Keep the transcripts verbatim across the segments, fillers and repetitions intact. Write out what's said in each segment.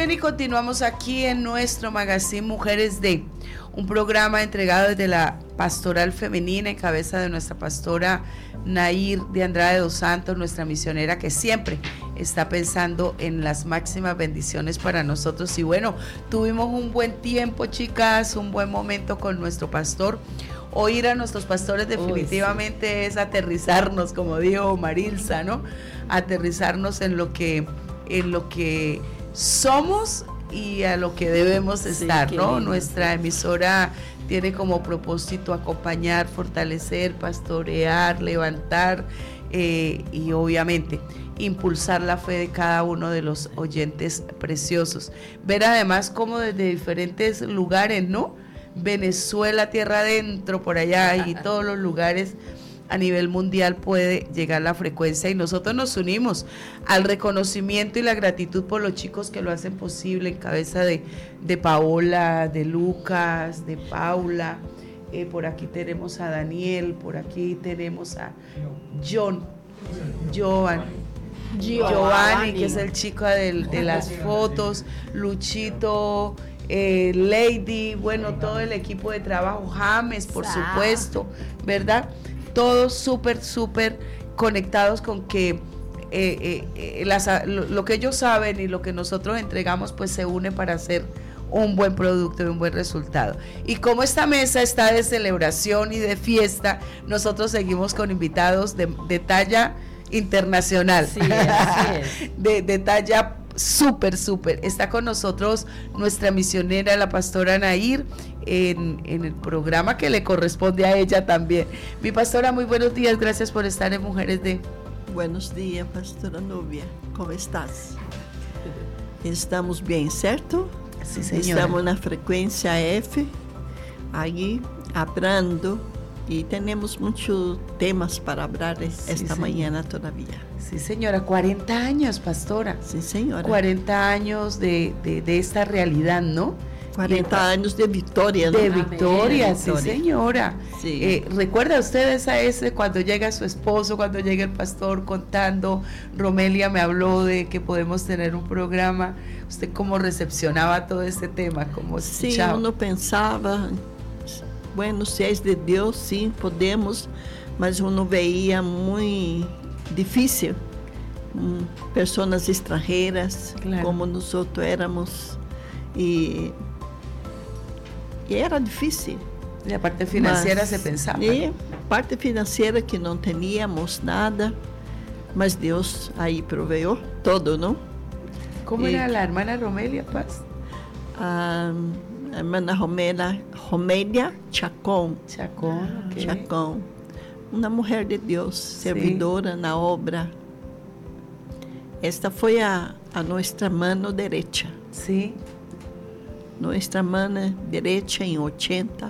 bien, y continuamos aquí en nuestro magazine Mujeres de, un programa entregado desde la Pastoral Femenina en cabeza de nuestra pastora Nair de Andrade dos Santos, nuestra misionera que siempre está pensando en las máximas bendiciones para nosotros. Y bueno, tuvimos un buen tiempo, chicas, un buen momento con nuestro pastor. Oír a nuestros pastores definitivamente Uy, sí. es aterrizarnos, como dijo Marilsa, ¿no? Aterrizarnos en lo que, en lo que somos y a lo que debemos sí, estar, ¿no? Lindo. Nuestra emisora tiene como propósito acompañar, fortalecer, pastorear, levantar eh, y obviamente impulsar la fe de cada uno de los oyentes preciosos. Ver además cómo desde diferentes lugares, ¿no? Venezuela, tierra adentro, por allá y todos los lugares a nivel mundial puede llegar la frecuencia, y nosotros nos unimos al reconocimiento y la gratitud por los chicos que lo hacen posible, en cabeza de, de Paola, de Lucas, de Paula. Eh, por aquí tenemos a Daniel, por aquí tenemos a John, Joan, Giovanni, que es el chico de, de las fotos, Luchito, Eh, Lady, bueno, todo el equipo de trabajo, James, por supuesto, ¿verdad? Todos súper, súper conectados con que eh, eh, las, lo, lo que ellos saben y lo que nosotros entregamos, pues se une para hacer un buen producto y un buen resultado. Y como esta mesa está de celebración y de fiesta, nosotros seguimos con invitados de, de talla internacional, sí, así es. de, de talla súper, súper. Está con nosotros nuestra misionera, la pastora Nair, en, en el programa que le corresponde a ella también. Mi pastora, muy buenos días, gracias por estar en Mujeres de... Buenos días, pastora Nubia, ¿cómo estás? Estamos bien, ¿cierto? Sí, señora. Estamos na frequência F, aí, hablando, y tenemos muchos temas para hablar esta sí, mañana todavía. Sí, señora, cuarenta años, pastora. Sí, señora. cuarenta años de, de, de esta realidad, ¿no? cuarenta años de victoria, ¿no? De victoria, Amén. Sí, victoria. Señora. Sí. Eh, ¿Recuerda usted esa ese cuando llega su esposo, cuando llega el pastor contando? Romelia me habló de que podemos tener un programa. ¿Usted cómo recepcionaba todo este tema? ¿Cómo escuchaba? Sí, uno pensaba... Bueno, se es de Deus, sim, podemos, mas uno veía muy difícil. Um, personas extranjeras, claro. Como nosotros éramos, y, y era difícil. E a parte financeira mas, se pensava. E a parte financeira que não teníamos nada, mas Deus aí proveu todo, não? Como e, era a irmã Romelia Paz? A, a irmã Romelia, Romelia Chacón. Chacón, okay. Chacón. Uma mulher de Deus, servidora Sim. na obra. Esta foi a, a nossa mano direita. Sim. Nossa mano direita em oitenta.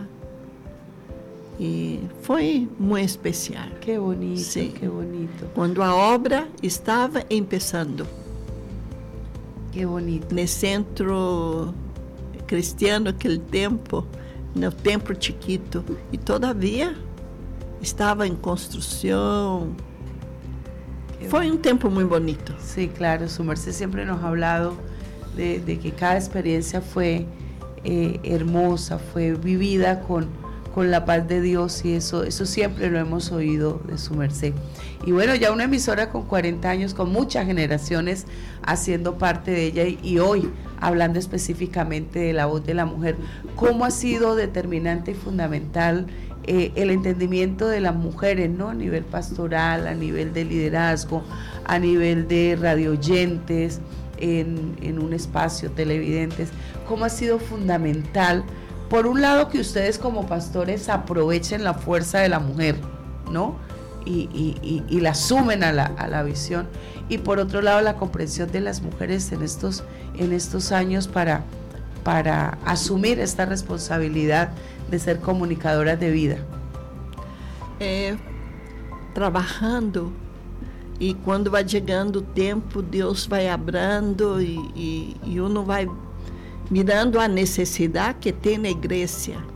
E foi muito especial. Que bonito, Sim. que bonito. Quando a obra estava começando. Que bonito. No centro cristiano, aquele tempo, no templo chiquito, e todavia estava em construção. Que foi um tempo muito bonito. Sí, claro, su merced siempre nos ha hablado de, de que cada experiencia fue eh, hermosa, fue vivida con, con la paz de Dios, y eso, eso siempre lo hemos oído de su merced. Y bueno, ya una emisora con cuarenta años, con muchas generaciones haciendo parte de ella, y, y hoy hablando específicamente de la voz de la mujer, ¿cómo ha sido determinante y fundamental eh, el entendimiento de las mujeres, ¿no? A nivel pastoral, a nivel de liderazgo, a nivel de radioyentes, en, en un espacio, televidentes? ¿Cómo ha sido fundamental, por un lado, que ustedes como pastores aprovechen la fuerza de la mujer, ¿no? Y, y, y, y la sumen a la, a la visión, y por otro lado la comprensión de las mujeres en estos, en estos años para, para asumir esta responsabilidad de ser comunicadoras de vida? É, trabalhando, e quando vai chegando o tempo, Deus vai abrindo, e, e, e uno vai mirando a necessidade que tem na igreja.